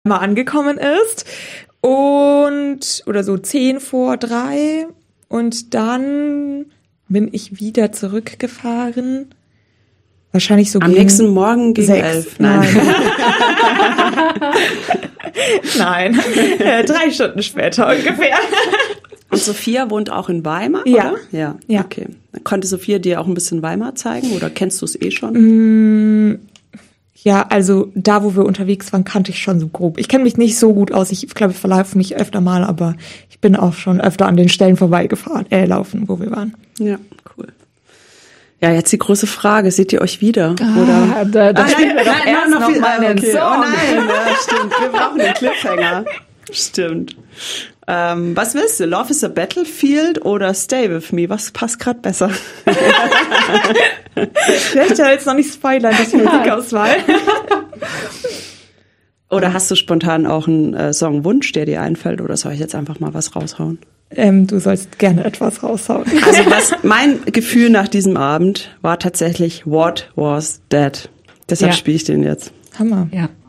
mal angekommen ist oder so 3:10 und dann bin ich wieder zurückgefahren. Wahrscheinlich so am nächsten Morgen gegen 11. Nein. Nein, 3 Stunden später ungefähr. Und Sophia wohnt auch in Weimar, ja. oder? Ja. Okay. Konnte Sophia dir auch ein bisschen Weimar zeigen oder kennst du es schon? Ja, also da, wo wir unterwegs waren, kannte ich schon so grob. Ich kenne mich nicht so gut aus. Ich glaube, ich verlaufe mich öfter mal, aber ich bin auch schon öfter an den Stellen laufen, wo wir waren. Ja, cool. Ja, jetzt die große Frage, seht ihr euch wieder? Oder? Da spielen wir doch erst noch mal einen Song. Oh nein, ja, stimmt. Wir brauchen den Cliffhanger. Stimmt. Was willst du? Love is a Battlefield oder Stay with me? Was passt gerade besser? Ich möchte jetzt noch nicht spoilern, das Musikauswahl. Oder hast du spontan auch einen Songwunsch, der dir einfällt? Oder soll ich jetzt einfach mal was raushauen? Du sollst gerne etwas raushauen. Also mein Gefühl nach diesem Abend war tatsächlich What Was That? Deshalb spiele ich den jetzt. Hammer. Ja.